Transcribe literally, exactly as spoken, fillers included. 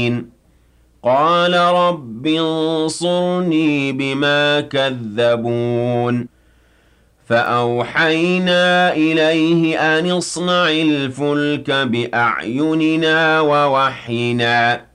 قال رب انصرني بما كذبون فأوحينا إليه أن اصنع الفلك بأعيننا ووحينا